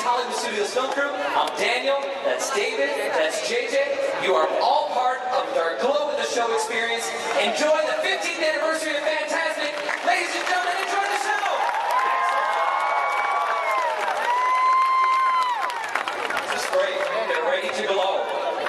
Hollywood Studios film crew. I'm Daniel, that's David, that's JJ. You are all part of our Glow in the Show experience. Enjoy the 15th anniversary of Fantasmic. Ladies and gentlemen, enjoy the show! This is great. Get ready to glow.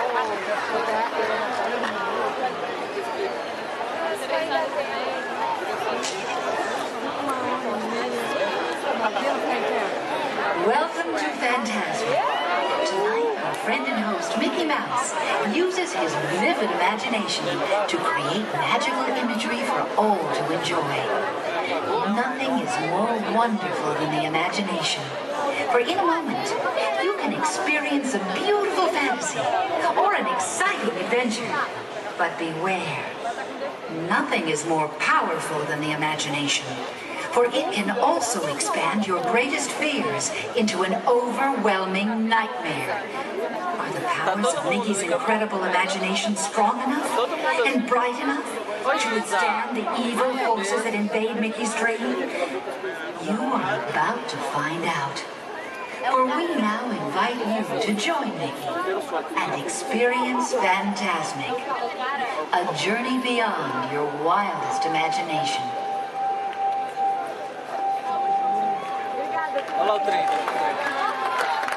Welcome to Fantasmic. Tonight, our friend and host, Mickey Mouse, uses his vivid imagination to create magical imagery for all to enjoy. Nothing is more wonderful than the imagination. For in a moment, you can experience a beautiful fantasy or an exciting adventure. But beware, nothing is more powerful than the imagination. For it can also expand your greatest fears into an overwhelming nightmare. Are the powers of Mickey's incredible imagination strong enough and bright enough to withstand the evil forces that invade Mickey's dream? You are about to find out. For we now invite you to join Mickey and experience Fantasmic, a journey beyond your wildest imagination. Hello, 3.